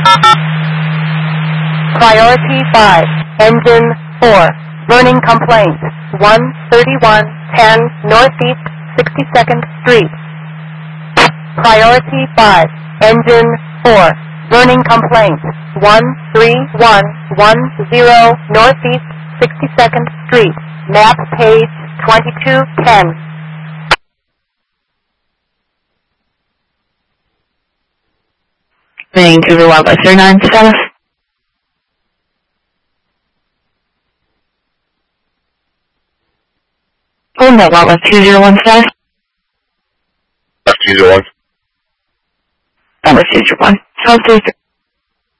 Priority 5, engine 4, burning complaint, 13110 Northeast 62nd Street. Priority 5, engine 4, burning complaint, 13110 Northeast 62nd Street, map page 2210. Vancouver Wildlife 39 status. Pulling that Wildlife 201 status. Left 201. Wildlife 201. South 3.